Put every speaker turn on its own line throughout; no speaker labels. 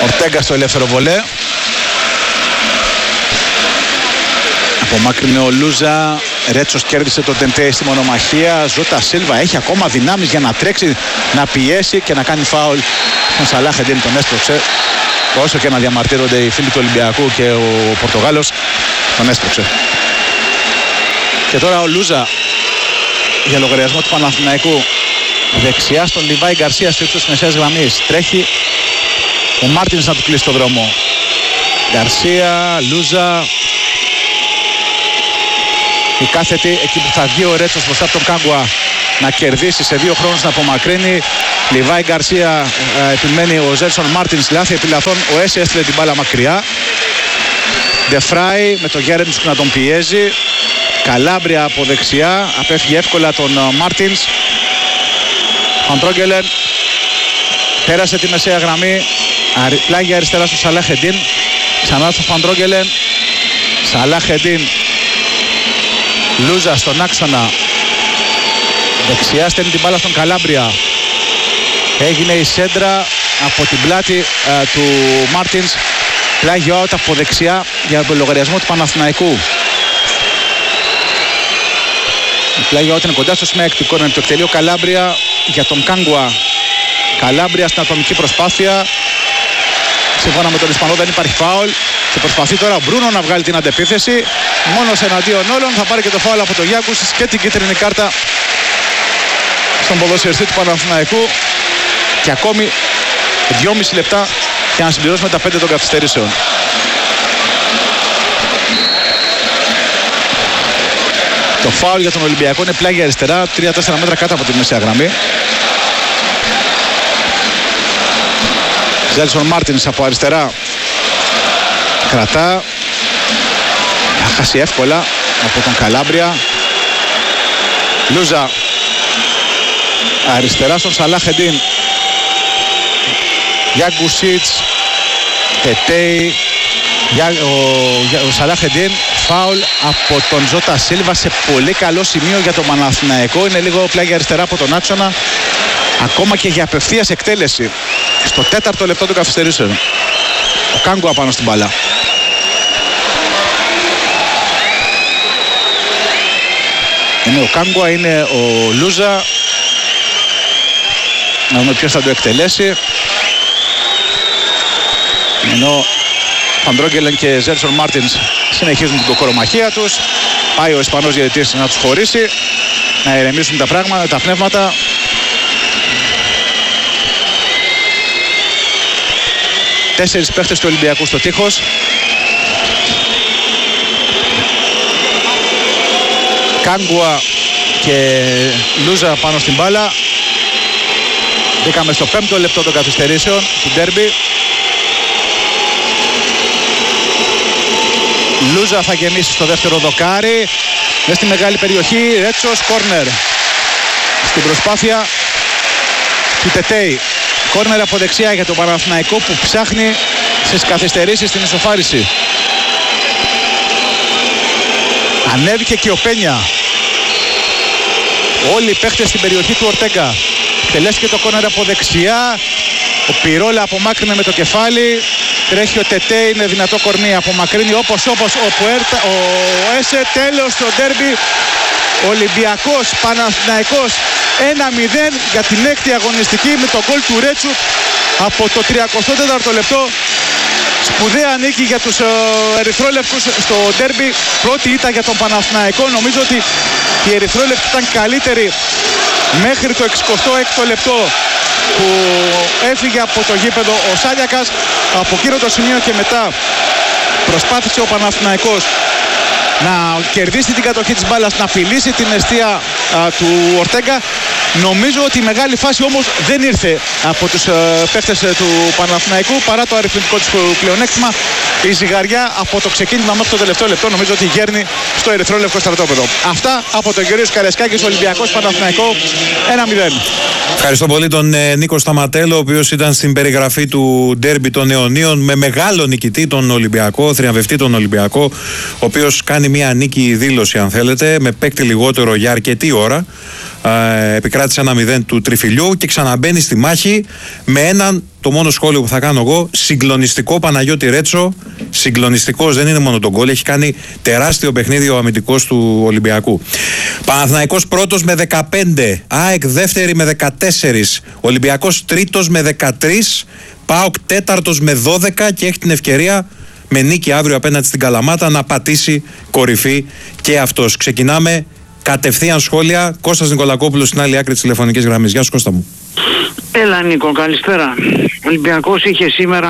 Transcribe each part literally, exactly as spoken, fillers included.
Ορτέγκα στο ελεύθερο βολέ. Απομάκρυνε ο Λούζα. Ρέτσος κέρδισε τον Τεντέι στη μονομαχία. Ζώτα Σίλβα έχει ακόμα δυνάμεις για να τρέξει, να πιέσει και να κάνει φάουλ. Τον Σαλάχεντιν τον έστρωξε. Όσο και να διαμαρτύρονται οι φίλοι του Ολυμπιακού και ο Πορτογάλος, τον έστρωξε. Και τώρα ο Λούζα για λογαριασμό του Παναθηναϊκού. Δεξιά στον Λιβάη Γκαρσία στο ύψος της μεσαίας γραμμής. Τρέχει ο Μάρτινς να του κλείσει το δρόμο. Γκαρσία, Λούζα. Η κάθετη εκεί που θα βγει ο Ρέτσος μπροστά από τον Κάγκουα να κερδίσει σε δύο χρόνους να απομακρύνει. Λιβάη Γκαρσία, ε, επιμένει ο Ζέλσον Μάρτινς, λάθη επιλαθών. Ο Έση έστειλε την μπάλα μακριά. Ντεφράι με τον Γέρεντσκ να τον πιέζει. Καλάμπρια από δεξιά, απέφυγε εύκολα τον uh, Μάρτινς. Φαντρόγκελεν πέρασε τη μεσαία γραμμή. Αρι, πλάγια αριστερά στο Σαλάχεντιν. Ξανά στο Φαντρόγκελεν. Σαλάχεντιν. Λούζα στον άξονα. Δεξιά στέλνει την μπάλα στον Καλάμπρια. Έγινε η σέντρα από την πλάτη uh, του Μάρτινς. Πλάγιο out από δεξιά για τον λογαριασμό του Παναθηναϊκού. Η πλάγιο out είναι κοντά στο σημείο εκτικό. Είναι το εκτελείο Καλάμπρια για τον Κάγκουα. Καλάμπρια στην ατομική προσπάθεια. Σύμφωνα με τον Ισπανό δεν υπάρχει φάουλ. Και προσπαθεί τώρα ο Μπρούνο να βγάλει την αντεπίθεση. Μόνος εναντίον όλων. Θα πάρει και το φάουλ από τον Γιάκουσης και την κίτρινη κάρτα στον ποδοσφαιριστή του Παναθηναϊκού. Και ακόμη δυόμιση λεπτά για να συμπληρώσουμε τα πέντε των καθυστερήσεων. Το φάουλ για τον Ολυμπιακό είναι πλάγια αριστερά, τρία τέσσερα μέτρα κάτω από τη μεσαία γραμμή. Ζέλσον Μάρτινς από αριστερά κρατά. Χάσει εύκολα από τον Καλάμπρια. Λούζα αριστερά στον Σαλάχεντιν. Γιάγκουσιτς, Τετέι, ο, ο Σαλάχεντιν. Φάουλ από τον Ζώτα Σίλβα σε πολύ καλό σημείο για τον Παναθηναϊκό. Είναι λίγο πλάγια αριστερά από τον άξονα. Ακόμα και για απευθείας εκτέλεση. Στο τέταρτο λεπτό του καθυστερήσεων. Ο Κάγκουα πάνω στην μπάλα. Είναι ο Κάγκουα, είναι ο Λούζα. Να δούμε ποιος θα το εκτελέσει. Ενώ Φαντρόγκελεν και Ζέλσον Μάρτινς συνεχίζουν την κοκορομαχία τους. Πάει ο Ισπανός διαιτητής να τους χωρίσει, να ηρεμήσουν τα πράγματα, τα πνεύματα. Τέσσερις παίχτες του Ολυμπιακού στο τείχος. Κάγκουα και Λούζα πάνω στην μπάλα. Μπήκαμε στο πέμπτο λεπτό των καθυστερήσεων του ντέρμπι. Λούζα θα γεμίσει στο δεύτερο δοκάρι. Μες στη μεγάλη περιοχή, Ρέτσος, κόρνερ. Στην προσπάθεια του Τετέι. Κόρνερ από δεξιά για τον Παναθηναϊκό που ψάχνει στις καθυστερήσεις στην ισοφάριση. Ανέβηκε και ο Πένια. Όλοι οι παίχτες στην περιοχή του Ορτέγκα. Τελέστηκε το κόρνερ από δεξιά. Ο Πιρόλα απομάκρυνε με το κεφάλι. Τρέχει ο Τετέι, είναι δυνατό κορμί. Απομακρύνει όπως όπως ο, Πουέρτα, ο Έσε. Τέλος στο ντέρμπι. Ολυμπιακός Παναθηναϊκός ένα μηδέν για την έκτη αγωνιστική με τον γκολ του Ρέτσου από το τριακοστό τέταρτο λεπτό. Σπουδαία νίκη για τους uh, ερυθρόλευκους στο ντέρμπι. Πρώτη ήττα για τον Παναθηναϊκό. Νομίζω ότι οι ερυθρόλευκοι ήταν καλύτεροι μέχρι το εξηκοστό έκτο λεπτό που έφυγε από το γήπεδο ο Σάλιακας. Από εκείνο το σημείο και μετά προσπάθησε ο Παναθηναϊκός να κερδίσει την κατοχή της μπάλας, να απειλήσει την εστία α, του Ορτέγκα. Νομίζω ότι η μεγάλη φάση όμως δεν ήρθε από τους ε, παίχτες ε, του Παναθηναϊκού παρά το αριθμητικό της πλεονέκτημα. Η ζυγαριά από το ξεκίνημα μέχρι το τελευταίο λεπτό νομίζω ότι γέρνει στο ερυθρόλευκο στρατόπεδο. Αυτά από τον κύριο Καρεσκάκης, Ολυμπιακός Παναθηναϊκό ένα μηδέν.
Ευχαριστώ πολύ τον ε, Νίκο Σταματέλο, ο οποίος ήταν στην περιγραφή του ντέρμπι των αιωνίων με μεγάλο νικητή τον Ολυμπιακό, θριαμβευτή τον Ολυμπιακό, ο οποίος κάνει μια νίκη δήλωση αν θέλετε, με παίκτη λιγότερο για αρκετή ώρα. ε, επικράτησε ένα μηδέν του Τριφυλιού και ξαναμπαίνει στη μάχη με έναν, το μόνο σχόλιο που θα κάνω εγώ, συγκλονιστικό Παναγιώτη Ρέτσο. Συγκλονιστικός, δεν είναι μόνο τον γκολ, έχει κάνει τεράστιο παιχνίδι ο αμυντικός του Ολυμπιακού. Παναθηναϊκός πρώτος με δεκαπέντε, ΑΕΚ δεύτερη με δεκατέσσερα, Ολυμπιακός τρίτος με δεκατρία, ΠΑΟΚ τέταρτος με δώδεκα και έχει την ευκαιρία με νίκη αύριο απέναντι στην Καλαμάτα να πατήσει κορυφή και αυτός. Ξεκινάμε κατευθείαν σχόλια. Κώστας Νικολακόπουλος στην άλλη άκρη της τηλεφωνικής γραμμής. Γεια σου Κώστα μου.
Έλα Νίκο, καλησπέρα. Ο Ολυμπιακός είχε σήμερα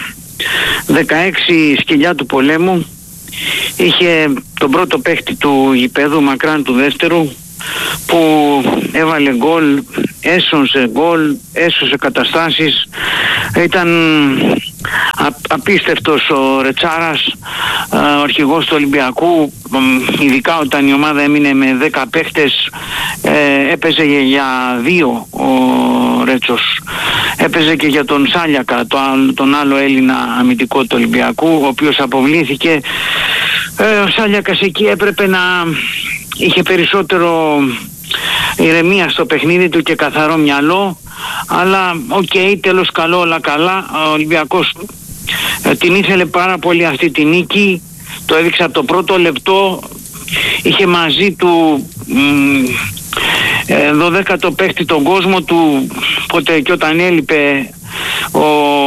δεκαέξι σκυλιά του πολέμου. Είχε τον πρώτο παίχτη του γηπέδου, μακράν του δεύτερου, που έβαλε γκολ, έσωσε γκολ, έσωσε καταστάσεις. Ήταν α, απίστευτος ο Ρετσάρας, ο αρχηγός του Ολυμπιακού, ειδικά όταν η ομάδα έμεινε με δέκα παίχτες. ε, έπαιζε για δύο ο Ρέτσος, έπαιζε και για τον Σάλιακα, το, τον άλλο Έλληνα αμυντικό του Ολυμπιακού, ο οποίος αποβλήθηκε. ε, ο Σάλιακας εκεί έπρεπε να είχε περισσότερο ηρεμία στο παιχνίδι του και καθαρό μυαλό, αλλά οκ, okay, τέλος καλό όλα καλά. Ο Ολυμπιακός ε, την ήθελε πάρα πολύ αυτή τη νίκη, το έδειξε από το πρώτο λεπτό. Είχε μαζί του μ, ε, δωδέκατο παίχτη τον κόσμο του, πότε και όταν έλειπε ο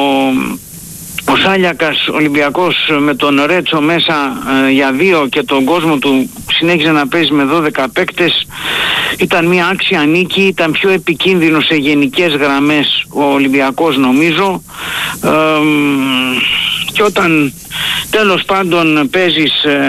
Ο Σάλιακας Ολυμπιακός με τον Ρέτσο μέσα ε, για δύο και τον κόσμο του συνέχιζε να παίζει με δώδεκα παίκτες. Ήταν μια άξια νίκη, ήταν πιο επικίνδυνο σε γενικές γραμμές ο Ολυμπιακός νομίζω. Ε, και όταν τέλος πάντων παίζεις ε,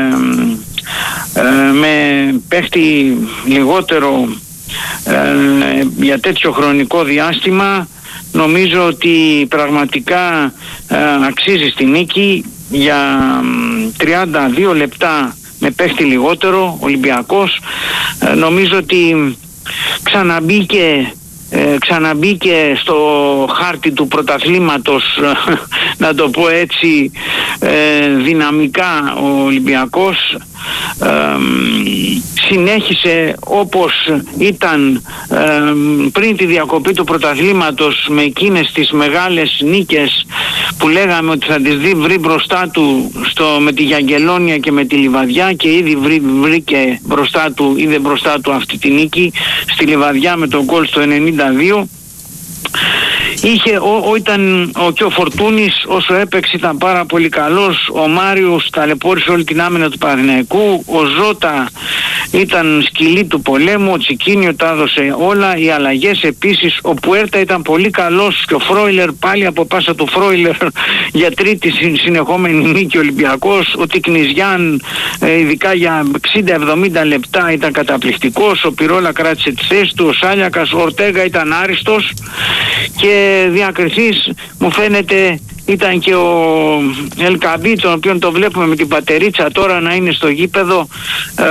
ε, με παίχτη λιγότερο ε, για τέτοιο χρονικό διάστημα, νομίζω ότι πραγματικά ε, αξίζει στη νίκη. Για τριάντα δύο λεπτά με παίχτη λιγότερο Ολυμπιακός, ε, νομίζω ότι ξαναμπήκε ε, ξαναμπήκε στο χάρτη του πρωταθλήματος, να το πω έτσι, ε, δυναμικά ο Ολυμπιακός. Ε, συνέχισε όπως ήταν ε, πριν τη διακοπή του πρωταθλήματος, με εκείνες τις μεγάλες νίκες που λέγαμε ότι θα τις δει, βρει μπροστά του στο, με τη Γιαγγελόνια και με τη Λιβαδιά, και ήδη βρει, βρήκε μπροστά του, είδε μπροστά του αυτή τη νίκη στη Λιβαδιά με τον γκολ στο ενενήντα δύο. Είχε, ο, ο, ήταν, ο, και ο Φορτούνης όσο έπαιξε ήταν πάρα πολύ καλός. Ο Μάριος ταλαιπώρησε όλη την άμυνα του Παναθηναϊκού. Ο Ζώτα ήταν σκυλή του πολέμου. Ο Τσικίνιο τα έδωσε όλα. Οι αλλαγές επίσης. Ο Πουέρτα ήταν πολύ καλός και ο Φρόιλερ πάλι από πάσα του Φρόιλερ για τρίτη συνεχόμενη νίκη Ολυμπιακός. Ο Τικνιζιάν ε, ειδικά για εξήντα εβδομήντα λεπτά ήταν καταπληκτικός. Ο Πυρόλα κράτησε τη θέση του. Ο Σάλιακας, ο Ορτέγα ήταν άριστος. Και διακριθής μου φαίνεται ήταν και ο Ελκαμπή, τον οποίο το βλέπουμε με την πατερίτσα τώρα να είναι στο γήπεδο. Ε,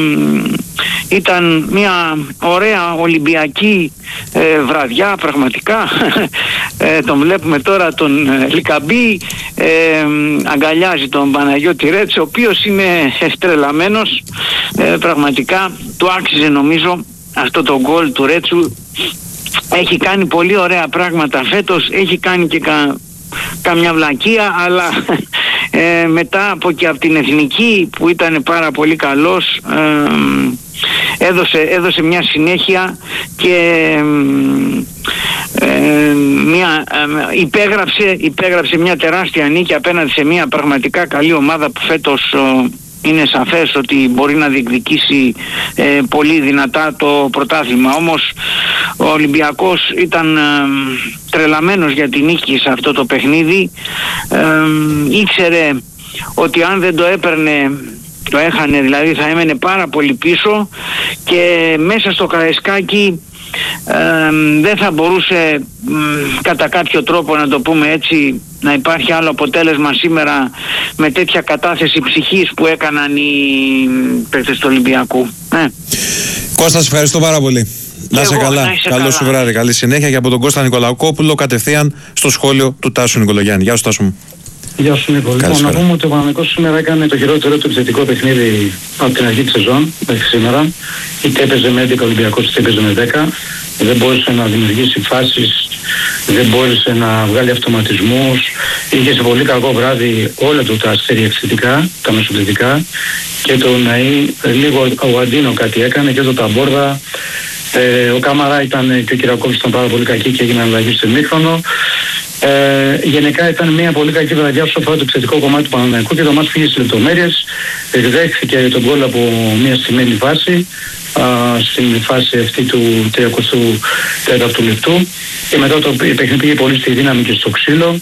ήταν μια ωραία Ολυμπιακή ε, βραδιά πραγματικά. ε, τον βλέπουμε τώρα τον Ελκαμπή, ε, αγκαλιάζει τον Παναγιώτη Ρέτσο, ο οποίος είναι τρελαμένος. Ε, πραγματικά του άξιζε νομίζω αυτό το γκολ του Ρέτσου. Έχει κάνει πολύ ωραία πράγματα φέτος, έχει κάνει και κα, καμιά βλακεία, αλλά ε, μετά από και από την εθνική που ήταν πάρα πολύ καλός, ε, έδωσε, έδωσε μια συνέχεια και ε, μια, ε, υπέγραψε, υπέγραψε μια τεράστια νίκη απέναντι σε μια πραγματικά καλή ομάδα που φέτος ε, είναι σαφές ότι μπορεί να διεκδικήσει ε, πολύ δυνατά το πρωτάθλημα. Όμως ο Ολυμπιακός ήταν ε, τρελαμένος για τη νίκη σε αυτό το παιχνίδι. Ε, ήξερε ότι αν δεν το έπαιρνε, το έχανε, δηλαδή θα έμενε πάρα πολύ πίσω, και μέσα στο Καραϊσκάκι ε, δεν θα μπορούσε μ, κατά κάποιο τρόπο, να το πούμε έτσι, να υπάρχει άλλο αποτέλεσμα σήμερα με τέτοια κατάθεση ψυχής που έκαναν οι παίκτες του Ολυμπιακού. Ναι.
Κώστα, σε ευχαριστώ πάρα πολύ. Να είσαι καλά. Καλό σου βράδυ. Καλή συνέχεια. Και από τον Κώστα Νικολακόπουλο κατευθείαν στο σχόλιο του Τάσου Νικολογιάννη. Γεια σου Τάσου μου.
Γεια σου Νίκο. Λοιπόν, να πούμε ότι ο Παναθηναϊκός σήμερα έκανε το χειρότερο του επιθετικό παιχνίδι από την αρχή της σεζόν μέχρι σήμερα. Είτε έπαιζε με έντεκα Ολυμπιακός, είτε έπαιζε με δέκα. Δεν μπόρεσε να δημιουργήσει φάσεις, δεν μπόρεσε να βγάλει αυτοματισμούς. Είχε σε πολύ κακό βράδυ όλα του τα αστέρια επιθετικά, τα μεσοπαιδευτικά, και το Ναΐ, λίγο ο Αντίνο κάτι έκανε, και το Ταμπόρδα. Ε, ο Κάμαρα ήταν, και ο Κυριακόπουλος ήταν πάρα πολύ κακή και έγινε αλλαγή στο ημίχρονο. Ε, γενικά ήταν μια πολύ κακή βραδιά όσο αφορά το επιθετικό κομμάτι του Παναθηναϊκού και το μάτς πήγε στις λεπτομέρειες. Δέχθηκε τον γκολ από μια στημένη φάση, α, στην φάση αυτή του τριακοστού τέταρτου λεπτού, και μετά το παιχνίδι πήγε πολύ στη δύναμη και στο ξύλο.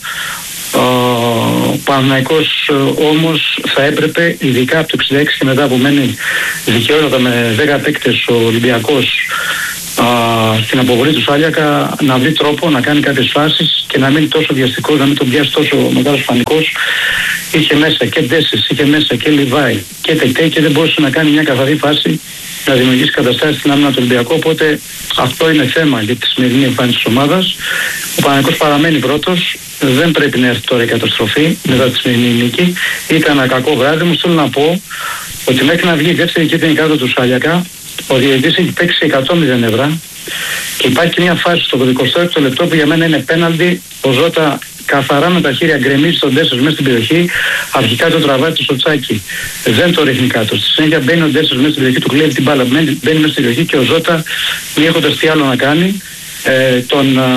Ο Παναθηναϊκός όμως θα έπρεπε, ειδικά από το εξήντα έξι και μετά που μένει δικαιώματα με δέκα παίκτες ο Ολυμπιακός α, στην αποβολή του Σάλιακα, να βρει τρόπο να κάνει κάποιες φάσεις και να μην τόσο βιαστικός, να μην τον πιάσει τόσο μεγάλος πανικός. Είχε μέσα και Ντέσσες, είχε μέσα και Λιβάη και Τετέ και δεν μπορούσε να κάνει μια καθαρή φάση να δημιουργήσει καταστάσεις στην άμυνα του Ολυμπιακού. Οπότε αυτό είναι θέμα για τη σημερινή εμφάνιση της ομάδας. Ο Παναθηναϊκός παραμένει πρώτος. Δεν πρέπει να έρθει τώρα η καταστροφή μετά τη σημερινή νίκη. Ήταν ένα κακό βράδυ. Μου θέλω να πω ότι μέχρι να βγει η δεύτερη κίτρινη κάρτα του Σάλιακα, ο διαιτητής έχει παίξει εκατό μηδέν ευρώ και υπάρχει και μια φάση στο εικοστό έκτο λεπτό που για μένα είναι πέναλτι. Ο Ζώτα καθαρά με τα χέρια γκρεμίζει τον Ντέσσερ μέσα στην περιοχή. Αρχικά το τραβάει το Σοτσάκι, δεν το ρίχνει κάτω. Στη συνέχεια μπαίνει ο Ντέσσερ μέσα στην περιοχή, του κλέβει την μπάλα, μπαίνει, μπαίνει μέσα στην περιοχή και ο Ζώτα, μη έχοντας τι άλλο να κάνει, ε, τον, α,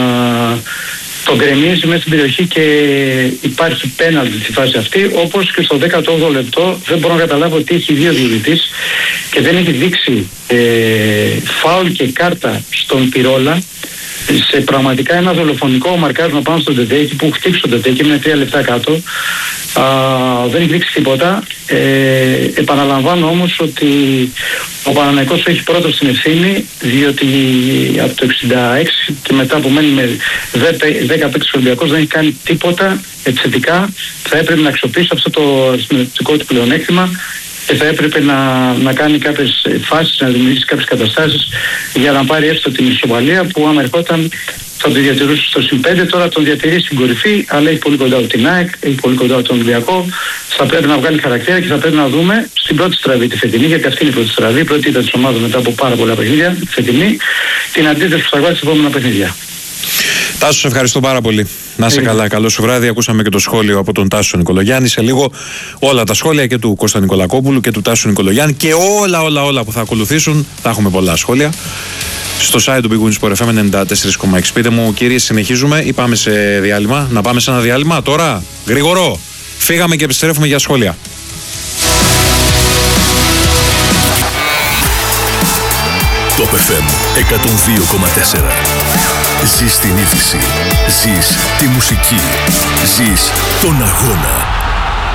τον γκρεμίζει μέσα στην περιοχή και υπάρχει πέναλτι στη φάση αυτή. Όπως και στο δέκατο όγδοο λεπτό δεν μπορώ να καταλάβω ότι έχει δύο διαιτητής και δεν έχει δείξει ε, φάουλ και κάρτα στον Πυρόλα σε πραγματικά ένα δολοφονικό μαρκάρισμα πάνω στον Τετέκη που χτύψει τον Τετέκη, είναι τρία λεπτά κάτω. Α, δεν έχει δείξει τίποτα. Ε, επαναλαμβάνω όμως ότι ο Παναθηναϊκός έχει πρώτος στην ευθύνη, διότι από το εξήντα έξι και μετά που μένει με δέκα παίκτες Ολυμπιακός δεν έχει κάνει τίποτα επιθετικά. Θα έπρεπε να αξιοποιήσει αυτό το αριθμητικό του πλεονέκτημα και θα έπρεπε να, να κάνει κάποιες φάσεις, να δημιουργήσει κάποιες καταστάσεις για να πάρει έστω την ισοπαλία που άμα ερχόταν θα τον διατηρούσε στο συν πέντε. Τώρα τον διατηρεί στην κορυφή, αλλά έχει πολύ κοντά την ΑΕΚ, έχει πολύ κοντά τον Ολυμπιακό. Θα πρέπει να βγάλει χαρακτήρα και θα πρέπει να δούμε στην πρώτη στραβή τη φετινή, γιατί αυτή είναι η πρώτη στραβή, η πρώτη ήταν της ομάδας μετά από πάρα πολλά παιχνίδια, τη φετινή, την αντίθεση που θα βγάλει στις επόμενα παιχνίδια.
Τάσο, σε ευχαριστώ πάρα πολύ. Να είσαι καλά. Καλό σου βράδυ. Ακούσαμε και το σχόλιο από τον Τάσο Νικολογιάννη. Σε λίγο όλα τα σχόλια και του Κώστα Νικολακόπουλου και του Τάσου Νικολογιάννη και όλα όλα όλα που θα ακολουθήσουν. Θα έχουμε πολλά σχόλια στο site του Big Win Sport εφ εμ ενενήντα τέσσερα κόμμα έξι. Πείτε μου, κύριε, συνεχίζουμε ή πάμε σε διάλειμμα? Να πάμε σε ένα διάλειμμα τώρα. Γρήγορο. Φύγαμε και επιστρέφουμε για σχόλια.
Top εφ εμ εκατόν δύο κόμμα τέσσερα. Ζεις την είδηση, ζεις τη μουσική, ζεις τον αγώνα.